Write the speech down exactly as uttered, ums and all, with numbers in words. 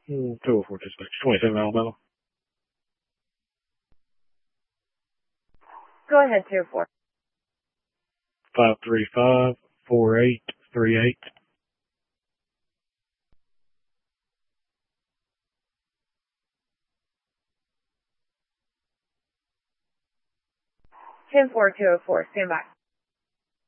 Mm, two oh four dispatch, twenty-seven Alabama. Go ahead, two oh four. five three five, four eight three eight. ten four, two oh four, stand by.